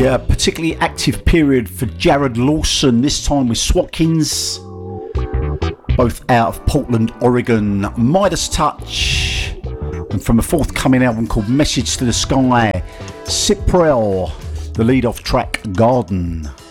A particularly active period for Jared Lawson, this time with Swatkins, both out of Portland, Oregon. Midas Touch, and from a forthcoming album called Message to the Sky, Cyprel, the lead-off track Garden.